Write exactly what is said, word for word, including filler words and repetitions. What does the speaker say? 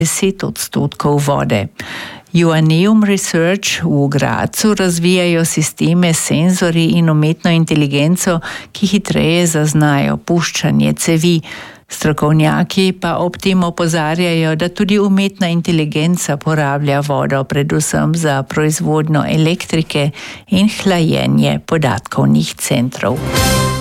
deset odstotkov vode. Joanneum Research v Gradcu razvijajo sisteme, senzori in umetno inteligenco, ki hitreje zaznajo puščanje cevi. Strokovnjaki pa ob tem opozarjajo, da tudi umetna inteligenca porablja vodo predvsem za proizvodnjo elektrike in hlajenje podatkovnih centrov.